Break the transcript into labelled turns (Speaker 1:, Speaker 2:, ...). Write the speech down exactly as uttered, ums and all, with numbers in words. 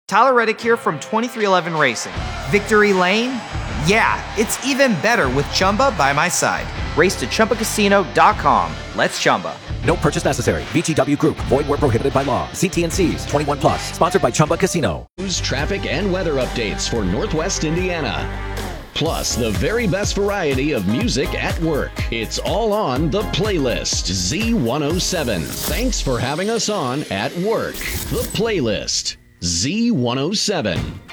Speaker 1: Tyler Reddick here from twenty-three eleven Racing. Victory Lane? Yeah, it's even better with Chumba by my side. Race to Chumba Casino dot com. Let's Chumba.
Speaker 2: No purchase necessary. V G W Group. Void where prohibited by law. See T and C's. twenty-one plus. Sponsored by Chumba Casino.
Speaker 3: News, traffic, and weather updates for Northwest Indiana. Plus, the very best variety of music at work. It's all on The Playlist, Z one oh seven. Thanks for having us on at work. The Playlist, Z one oh seven.